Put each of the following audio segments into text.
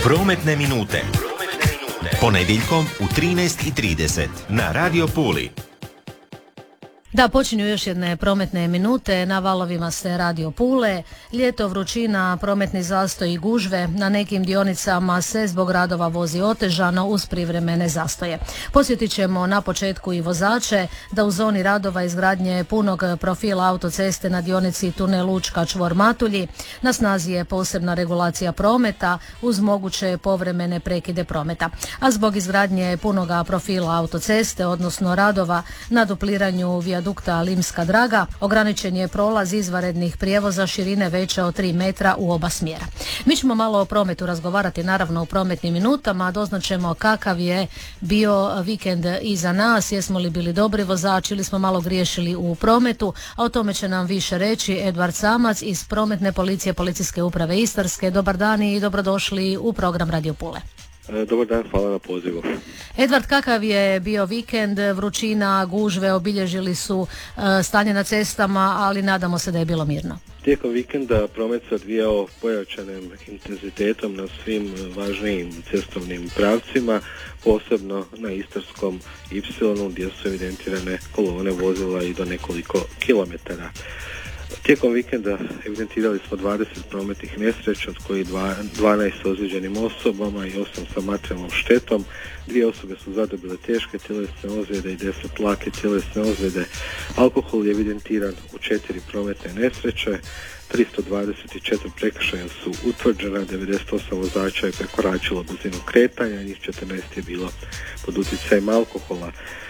Prometne minute. Ponedjeljkom u 13:30 na Radio Puli. Da, počinju još jedne prometne minute, na valovima ste Radio Pule. Ljeto, vrućina, prometni zastoj i gužve, na nekim dionicama se zbog radova vozi otežano uz privremene zastoje. Posjetit ćemo na početku i vozače da u zoni radova izgradnje punog profila autoceste na dionici tunel Učka čvor Matulji na snazi je posebna regulacija prometa uz moguće povremene prekide prometa. A zbog izgradnje punoga profila autoceste, odnosno radova na dupliranju vijadukta Limska Draga, ograničen je prolaz izvanrednih prijevoza širine veće od 3 metra u oba smjera. Mi ćemo malo o prometu razgovarati naravno u prometnim minutama, doznaćemo kakav je bio vikend iza nas, jesmo li bili dobri vozači ili smo malo griješili u prometu, a o tome će nam više reći Edvard Samac iz Prometne policije Policijske uprave Istarske. Dobar dan i dobrodošli u program Radio Pule. Dobar dan, hvala na pozivu. Edvard, kakav je bio vikend, vrućina, gužve obilježili su stanje na cestama, ali nadamo se da je bilo mirno. Tijekom vikenda promet se odvijao pojačanim intenzitetom na svim važnijim cestovnim pravcima, posebno na Istarskom Y gdje su evidentirane kolone vozila i do nekoliko kilometara. Tijekom vikenda evidentirali smo 20 prometnih nesreća, od kojih 12 s ozlijeđenim osobama i 8 sa materijalnom štetom. 2 osobe su zadobile teške tjelesne ozljede i 10 lake tjelesne ozljede. Alkohol je evidentiran u 4 prometne nesreće, 324 prekršaja su utvrđena, 98 vozača je prekoračilo brzinu kretanja, njih 14 je bilo pod utjecajem alkohola.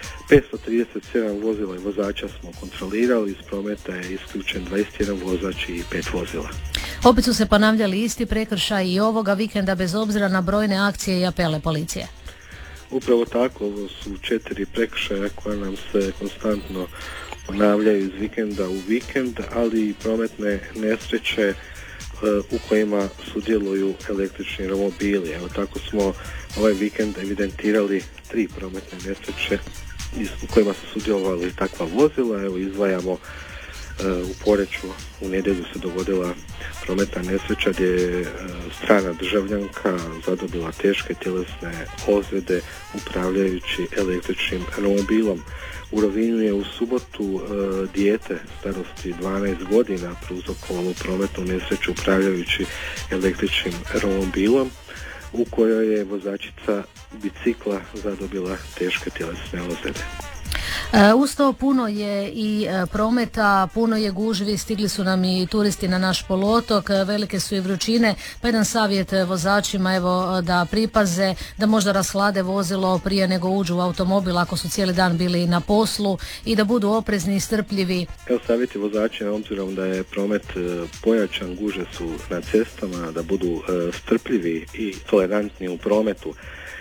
537 vozila i vozača smo kontrolirali, iz prometa je isključen 21 vozač i 5 vozila. Opet su se ponavljali isti prekršaj i ovoga vikenda bez obzira na brojne akcije i apele policije. Upravo tako, ovo su 4 prekršaja koja nam se konstantno ponavljaju iz vikenda u vikend, ali i prometne nesreće u kojima sudjeluju električni romobili. Evo tako smo ovaj vikend evidentirali 3 prometne nesreće u kojima su sudjelovali takva vozila. Evo izdvajamo u Poreču u nedjelju se dogodila prometna nesreća gdje je strana državljanka zadobila teške tjelesne ozljede upravljajući električnim romobilom. U Rovinju je u subotu dijete starosti 12 godina prouzrokovalo prometnu nesreću upravljajući električnim romobilom u kojoj je vozačica bicikla zadobila teške tjelesne ozljede. Uz to puno je i prometa, puno je gužvi, stigli su nam i turisti na naš poluotok, velike su i vrućine, pa jedan savjet vozačima evo da pripaze, da možda rashlade vozilo prije nego uđu u automobil ako su cijeli dan bili na poslu i da budu oprezni i strpljivi. Evo savjeti vozačima, obzirom da je promet pojačan, gužve su na cestama, da budu strpljivi i tolerantni u prometu,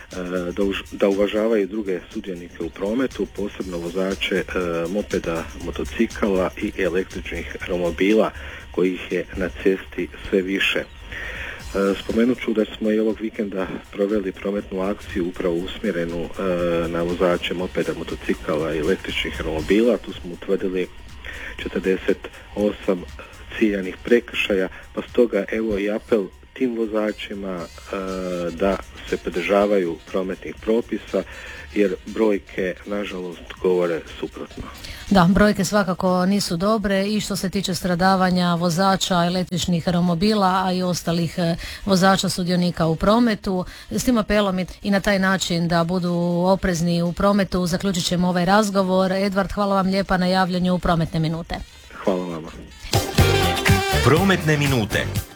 da uvažavaju druge sudionike u prometu, posebno vozače mopeda, motocikala i električnih romobila kojih je na cesti sve više. Spomenut ću da smo i ovog vikenda proveli prometnu akciju upravo usmjerenu na vozače mopeda, motocikala i električnih romobila. Tu smo utvrdili 48 ciljanih prekršaja, pa stoga evo i apel tim vozačima da se pridržavaju prometnih propisa, jer brojke nažalost govore suprotno. Da, brojke svakako nisu dobre i što se tiče stradavanja vozača električnih romobila, a i ostalih vozača sudionika u prometu. S tim apelom i na taj način da budu oprezni u prometu zaključit ćemo ovaj razgovor. Edvard, hvala vam lijepa na javljanju u Prometne minute. Hvala vama. Prometne minute.